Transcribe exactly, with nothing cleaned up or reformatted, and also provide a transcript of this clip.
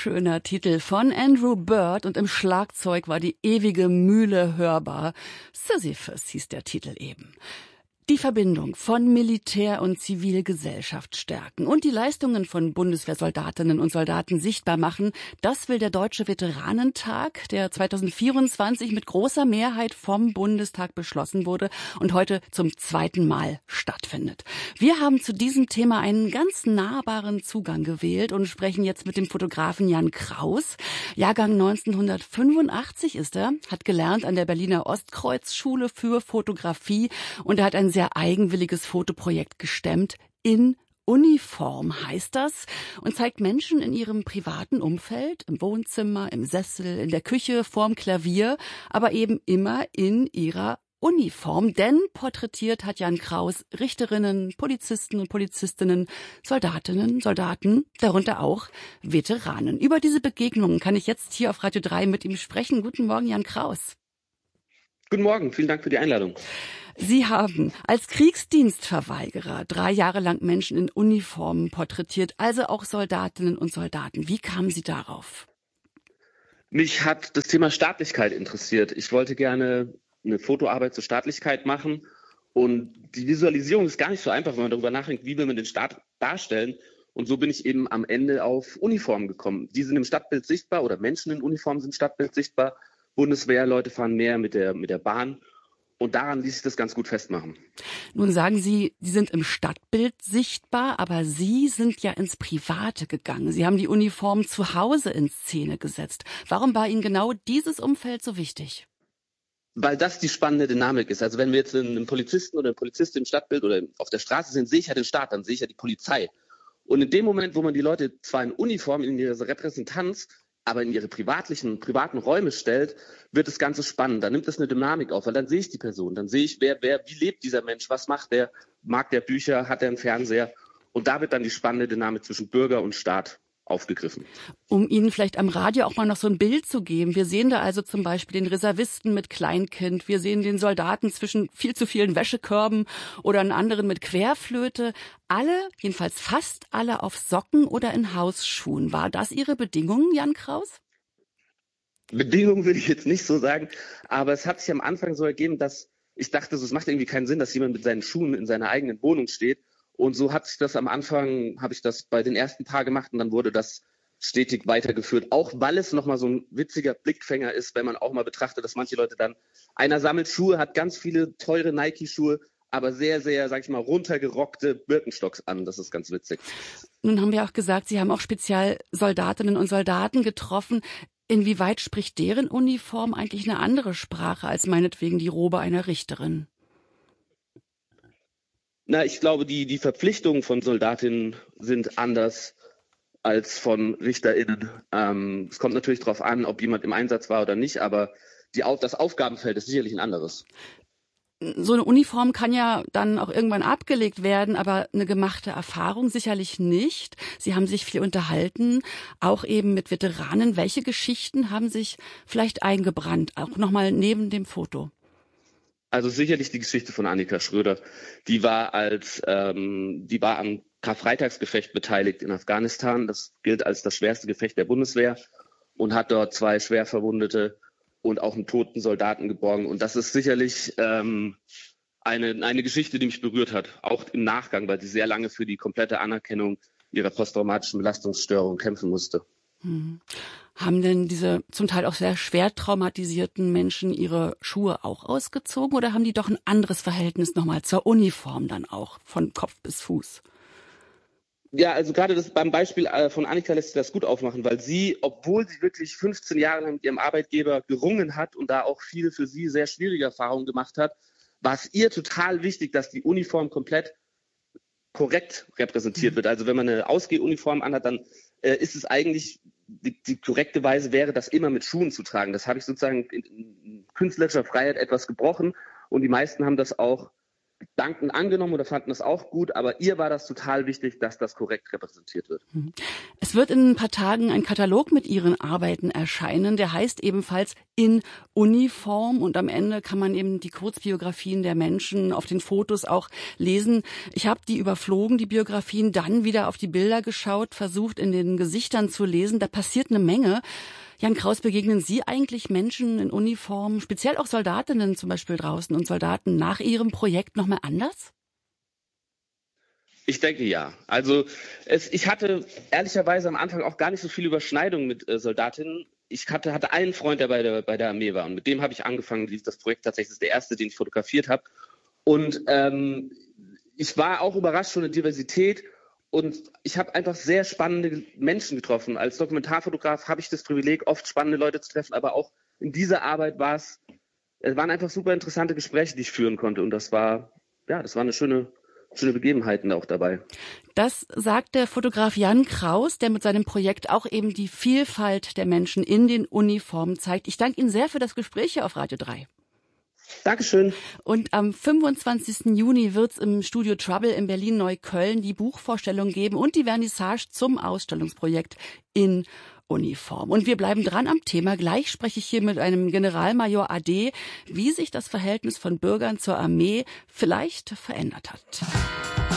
Schöner Titel von Andrew Bird und im Schlagzeug war die ewige Mühle hörbar. Sisyphus hieß der Titel eben. Die Verbindung von Militär und Zivilgesellschaft stärken und die Leistungen von Bundeswehrsoldatinnen und Soldaten sichtbar machen, das will der Deutsche Veteranentag, der zweitausendvierundzwanzig mit großer Mehrheit vom Bundestag beschlossen wurde und heute zum zweiten Mal stattfindet. Wir haben zu diesem Thema einen ganz nahbaren Zugang gewählt und sprechen jetzt mit dem Fotografen Jan Kraus. Jahrgang neunzehnhundertfünfundachtzig ist er, hat gelernt an der Berliner Ostkreuzschule für Fotografie und er hat ein sehr eigenwilliges Fotoprojekt gestemmt. In Uniform heißt das und zeigt Menschen in ihrem privaten Umfeld, im Wohnzimmer, im Sessel, in der Küche, vorm Klavier, aber eben immer in ihrer Uniform. Denn porträtiert hat Jan Kraus Richterinnen, Polizisten und Polizistinnen, Soldatinnen, Soldaten, darunter auch Veteranen. Über diese Begegnungen kann ich jetzt hier auf Radio drei mit ihm sprechen. Guten Morgen, Jan Kraus. Guten Morgen, vielen Dank für die Einladung. Sie haben als Kriegsdienstverweigerer drei Jahre lang Menschen in Uniformen porträtiert, also auch Soldatinnen und Soldaten. Wie kamen Sie darauf? Mich hat das Thema Staatlichkeit interessiert. Ich wollte gerne eine Fotoarbeit zur Staatlichkeit machen. Und die Visualisierung ist gar nicht so einfach, wenn man darüber nachdenkt, wie will man den Staat darstellen. Und so bin ich eben am Ende auf Uniformen gekommen. Die sind im Stadtbild sichtbar oder Menschen in Uniformen sind im Stadtbild sichtbar. Bundeswehrleute fahren mehr mit der, mit der Bahn. Und daran ließ sich das ganz gut festmachen. Nun sagen Sie, Sie sind im Stadtbild sichtbar, aber Sie sind ja ins Private gegangen. Sie haben die Uniform zu Hause in Szene gesetzt. Warum war Ihnen genau dieses Umfeld so wichtig? Weil das die spannende Dynamik ist. Also wenn wir jetzt einen Polizisten oder eine Polizistin im Stadtbild oder auf der Straße sehen, sehe ich ja den Staat, dann sehe ich ja die Polizei. Und in dem Moment, wo man die Leute zwar in Uniform, in ihrer Repräsentanz, aber in ihre privatlichen, privaten Räume stellt, wird das Ganze spannend. Dann nimmt das eine Dynamik auf, weil dann sehe ich die Person, dann sehe ich, wer, wer, wie lebt dieser Mensch, was macht der, mag der Bücher, hat er einen Fernseher? Und da wird dann die spannende Dynamik zwischen Bürger und Staat aufgegriffen. Um Ihnen vielleicht am Radio auch mal noch so ein Bild zu geben. Wir sehen da also zum Beispiel den Reservisten mit Kleinkind. Wir sehen den Soldaten zwischen viel zu vielen Wäschekörben oder einen anderen mit Querflöte. Alle, jedenfalls fast alle auf Socken oder in Hausschuhen. War das Ihre Bedingung, Jan Kraus? Bedingung will ich jetzt nicht so sagen, aber es hat sich am Anfang so ergeben, dass ich dachte, es macht irgendwie keinen Sinn, dass jemand mit seinen Schuhen in seiner eigenen Wohnung steht. Und so hat sich das am Anfang, habe ich das bei den ersten Tagen gemacht und dann wurde das stetig weitergeführt. Auch weil es nochmal so ein witziger Blickfänger ist, wenn man auch mal betrachtet, dass manche Leute dann, einer sammelt Schuhe, hat ganz viele teure Nike-Schuhe, aber sehr, sehr, sag ich mal, runtergerockte Birkenstocks an. Das ist ganz witzig. Nun haben wir auch gesagt, Sie haben auch speziell Soldatinnen und Soldaten getroffen. Inwieweit spricht deren Uniform eigentlich eine andere Sprache als meinetwegen die Robe einer Richterin? Na, ich glaube, die, die Verpflichtungen von Soldatinnen sind anders als von RichterInnen. Ähm, es kommt natürlich darauf an, ob jemand im Einsatz war oder nicht, aber die, das Aufgabenfeld ist sicherlich ein anderes. So eine Uniform kann ja dann auch irgendwann abgelegt werden, aber eine gemachte Erfahrung sicherlich nicht. Sie haben sich viel unterhalten, auch eben mit Veteranen. Welche Geschichten haben sich vielleicht eingebrannt, auch nochmal neben dem Foto? Also sicherlich die Geschichte von Annika Schröder. Die war als, ähm, die war am Karfreitagsgefecht beteiligt in Afghanistan. Das gilt als das schwerste Gefecht der Bundeswehr und hat dort zwei schwer Verwundete und auch einen toten Soldaten geborgen. Und das ist sicherlich ähm, eine, eine Geschichte, die mich berührt hat, auch im Nachgang, weil sie sehr lange für die komplette Anerkennung ihrer posttraumatischen Belastungsstörung kämpfen musste. Hm. Haben denn diese zum Teil auch sehr schwer traumatisierten Menschen ihre Schuhe auch ausgezogen oder haben die doch ein anderes Verhältnis nochmal zur Uniform dann auch, von Kopf bis Fuß? Ja, also gerade das beim Beispiel von Annika lässt sich das gut aufmachen, weil sie, obwohl sie wirklich fünfzehn Jahre lang mit ihrem Arbeitgeber gerungen hat und da auch viele für sie sehr schwierige Erfahrungen gemacht hat, war es ihr total wichtig, dass die Uniform komplett korrekt repräsentiert wird. Also wenn man eine Ausgehuniform anhat, dann äh, ist es eigentlich, die, die korrekte Weise wäre, das immer mit Schuhen zu tragen. Das habe ich sozusagen in, in künstlerischer Freiheit etwas gebrochen und die meisten haben das auch dankend angenommen oder fanden das auch gut, aber ihr war das total wichtig, dass das korrekt repräsentiert wird. Es wird in ein paar Tagen ein Katalog mit Ihren Arbeiten erscheinen, der heißt ebenfalls In Uniform und am Ende kann man eben die Kurzbiografien der Menschen auf den Fotos auch lesen. Ich habe die überflogen, die Biografien, dann wieder auf die Bilder geschaut, versucht in den Gesichtern zu lesen, da passiert eine Menge. Jan Kraus, begegnen Sie eigentlich Menschen in Uniform, speziell auch Soldatinnen zum Beispiel draußen und Soldaten nach Ihrem Projekt noch mal anders? Ich denke ja. Also es, ich hatte ehrlicherweise am Anfang auch gar nicht so viel Überschneidung mit äh, Soldatinnen. Ich hatte, hatte einen Freund, der bei der, bei der Armee war und mit dem habe ich angefangen, das Projekt tatsächlich ist der erste, den ich fotografiert habe. Und ähm, ich war auch überrascht von der Diversität. Und ich habe einfach sehr spannende Menschen getroffen. Als Dokumentarfotograf habe ich das Privileg, oft spannende Leute zu treffen, aber auch in dieser Arbeit war es, es waren einfach super interessante Gespräche, die ich führen konnte. Und das war, ja, das war eine schöne, schöne Begebenheiten auch dabei. Das sagt der Fotograf Jan Kraus, der mit seinem Projekt auch eben die Vielfalt der Menschen in den Uniformen zeigt. Ich danke Ihnen sehr für das Gespräch hier auf Radio drei. Dankeschön. Und am fünfundzwanzigsten Juni wird es im Studio Trouble in Berlin-Neukölln die Buchvorstellung geben und die Vernissage zum Ausstellungsprojekt In Uniform. Und wir bleiben dran am Thema. Gleich spreche ich hier mit einem Generalmajor A D, wie sich das Verhältnis von Bürgern zur Armee vielleicht verändert hat.